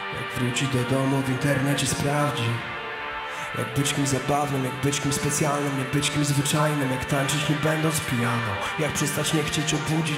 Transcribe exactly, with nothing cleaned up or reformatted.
Jak wróci do domu, w internecie sprawdzi, jak być kimś zabawnym, jak być kimś specjalnym, jak być kimś zwyczajnym, jak tańczyć nie będąc pijano, jak przestać nie chcieć obudzić